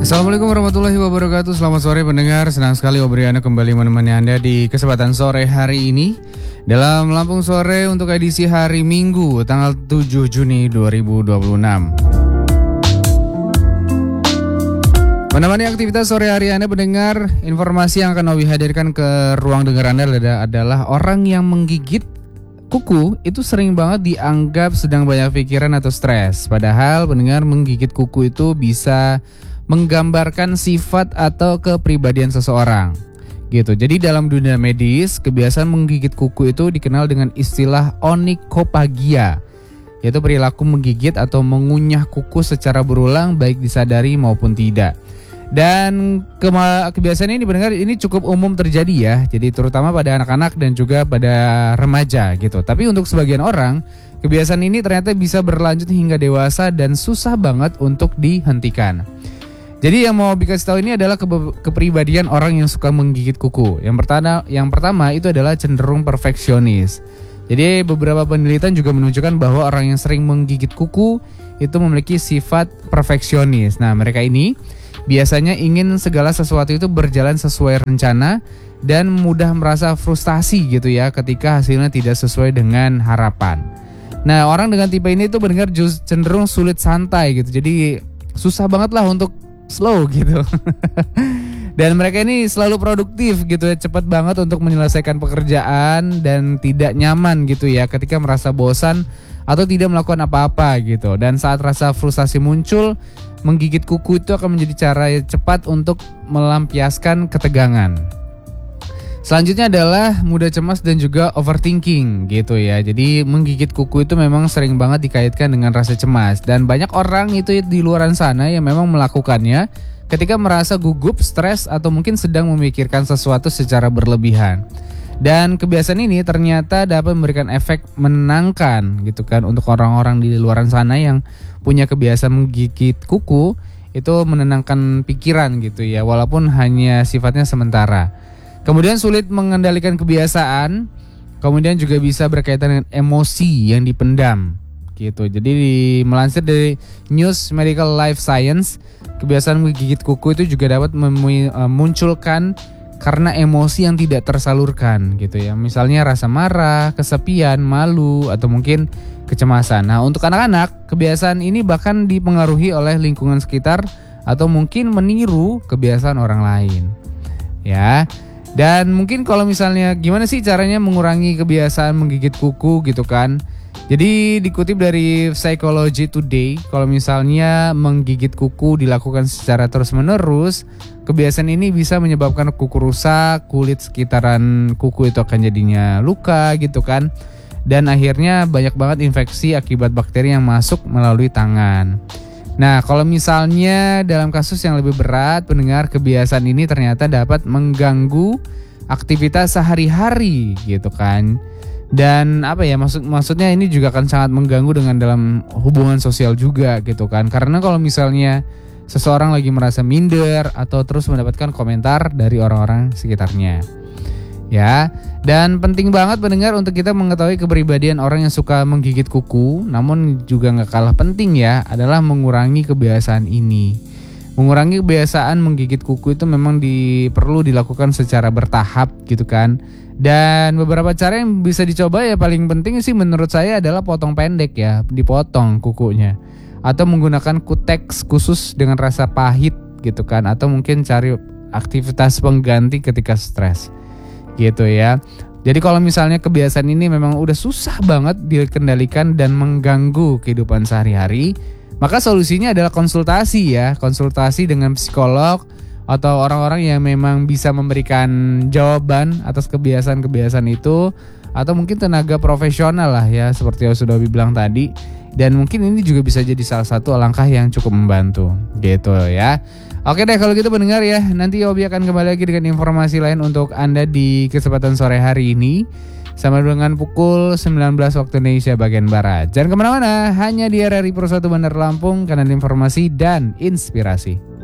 Assalamualaikum warahmatullahi wabarakatuh. Selamat sore pendengar. Senang sekali Obriana kembali menemani Anda di kesempatan sore hari ini dalam Lampung Sore untuk edisi hari Minggu tanggal 7 Juni 2026. Menemani aktivitas sore hari Anda pendengar, informasi yang akan Obi hadirkan ke ruang dengar Anda adalah orang yang menggigit kuku itu sering banget dianggap sedang banyak pikiran atau stres. Padahal pendengar, menggigit kuku itu bisa menggambarkan sifat atau kepribadian seseorang gitu. Jadi dalam dunia medis, kebiasaan menggigit kuku itu dikenal dengan istilah onychopagia, yaitu perilaku menggigit atau mengunyah kuku secara berulang baik disadari maupun tidak. Dan kebiasaan ini benar ini cukup umum terjadi ya. Jadi terutama pada anak-anak dan juga pada remaja gitu. Tapi untuk sebagian orang, kebiasaan ini ternyata bisa berlanjut hingga dewasa dan susah banget untuk dihentikan. Jadi yang mau dikasih tahu ini adalah kepribadian orang yang suka menggigit kuku. Yang pertama itu adalah cenderung perfeksionis. Jadi beberapa penelitian juga menunjukkan bahwa orang yang sering menggigit kuku itu memiliki sifat perfeksionis. Nah, mereka ini biasanya ingin segala sesuatu itu berjalan sesuai rencana dan mudah merasa frustasi gitu ya ketika hasilnya tidak sesuai dengan harapan. Nah, orang dengan tipe ini tuh benar cenderung sulit santai gitu. Jadi susah banget lah untuk slow gitu. Dan mereka ini selalu produktif gitu ya, cepat banget untuk menyelesaikan pekerjaan dan tidak nyaman gitu ya ketika merasa bosan atau tidak melakukan apa-apa gitu. Dan saat rasa frustasi muncul, menggigit kuku itu akan menjadi cara cepat untuk melampiaskan ketegangan. Selanjutnya adalah mudah cemas dan juga overthinking gitu ya. Jadi menggigit kuku itu memang sering banget dikaitkan dengan rasa cemas. Dan banyak orang itu di luar sana yang memang melakukannya ketika merasa gugup, stres, atau mungkin sedang memikirkan sesuatu secara berlebihan. Dan kebiasaan ini ternyata dapat memberikan efek menenangkan gitu kan untuk orang-orang di luar sana yang punya kebiasaan menggigit kuku. Itu menenangkan pikiran gitu ya, walaupun hanya sifatnya sementara. Kemudian sulit mengendalikan kebiasaan, kemudian juga bisa berkaitan dengan emosi yang dipendam gitu. Jadi melansir dari News Medical Life Science, kebiasaan menggigit kuku itu juga dapat memunculkan karena emosi yang tidak tersalurkan gitu ya. Misalnya rasa marah, kesepian, malu, atau mungkin kecemasan. Nah, untuk anak-anak, kebiasaan ini bahkan dipengaruhi oleh lingkungan sekitar atau mungkin meniru kebiasaan orang lain. Ya. Dan mungkin kalau misalnya gimana sih caranya mengurangi kebiasaan menggigit kuku gitu kan. Jadi dikutip dari Psychology Today, kalau misalnya menggigit kuku dilakukan secara terus-menerus, kebiasaan ini bisa menyebabkan kuku rusak, kulit sekitaran kuku itu akan jadinya luka gitu kan. Dan akhirnya banyak banget infeksi akibat bakteri yang masuk melalui tangan. Nah, kalau misalnya dalam kasus yang lebih berat, pendengar, kebiasaan ini ternyata dapat mengganggu aktivitas sehari-hari gitu kan. Dan apa ya, maksudnya ini juga akan sangat mengganggu dengan dalam hubungan sosial juga gitu kan. Karena kalau misalnya seseorang lagi merasa minder atau terus mendapatkan komentar dari orang-orang sekitarnya. Ya, dan penting banget pendengar untuk kita mengetahui kepribadian orang yang suka menggigit kuku. Namun juga gak kalah penting ya adalah mengurangi kebiasaan ini. Mengurangi kebiasaan menggigit kuku itu memang perlu dilakukan secara bertahap gitu kan. Dan beberapa cara yang bisa dicoba ya, paling penting sih menurut saya adalah potong pendek ya, dipotong kukunya. Atau menggunakan kuteks khusus dengan rasa pahit gitu kan. Atau mungkin cari aktivitas pengganti ketika stres gitu ya. Jadi kalau misalnya kebiasaan ini memang udah susah banget dikendalikan dan mengganggu kehidupan sehari-hari, maka solusinya adalah konsultasi ya. Konsultasi dengan psikolog atau orang-orang yang memang bisa memberikan jawaban atas kebiasaan-kebiasaan itu, atau mungkin tenaga profesional lah ya, seperti yang sudah bilang tadi. Dan mungkin ini juga bisa jadi salah satu langkah yang cukup membantu gitu ya. Oke deh kalau gitu pendengar ya, nanti Obi akan kembali lagi dengan informasi lain untuk Anda di kesempatan sore hari ini sama dengan pukul 19 waktu Indonesia bagian Barat. Jangan kemana-mana, hanya di RRI Pro 1 Bandar Lampung, kanal informasi dan inspirasi.